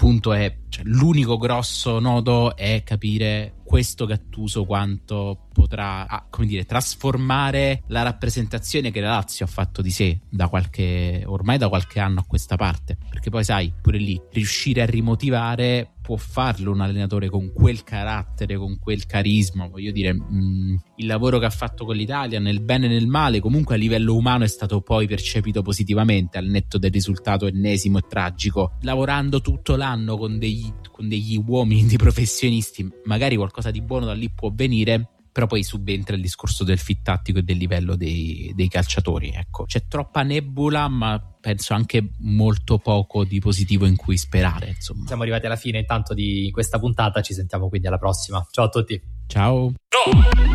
punto è, cioè, l'unico grosso nodo è capire questo Gattuso quanto potrà, trasformare la rappresentazione che la Lazio ha fatto di sé ormai da qualche anno a questa parte, perché poi sai, pure lì riuscire a rimotivare può farlo un allenatore con quel carattere, con quel carisma. Voglio dire, il lavoro che ha fatto con l'Italia, nel bene e nel male, comunque a livello umano è stato poi percepito positivamente, al netto del risultato ennesimo e tragico. Lavorando tutto l'anno con degli uomini, di professionisti, magari qualcosa di buono da lì può venire, però poi subentra il discorso del fit tattico e del livello dei calciatori. Ecco, c'è troppa nebula, ma penso anche molto poco di positivo in cui sperare, insomma. Siamo arrivati alla fine intanto di questa puntata, ci sentiamo quindi alla prossima. Ciao a tutti. Ciao.